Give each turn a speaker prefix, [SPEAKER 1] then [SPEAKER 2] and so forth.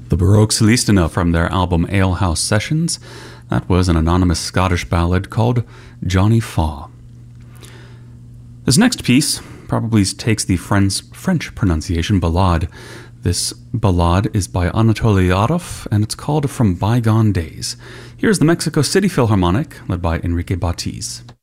[SPEAKER 1] The Baroque Celestina from their album Alehouse Sessions. That was an anonymous Scottish ballad called Johnny Faw. This next piece probably takes the French pronunciation ballade. This ballade is by Anatoly Adolf, and it's called From Bygone Days. Here's the Mexico City Philharmonic, led by Enrique Batiz.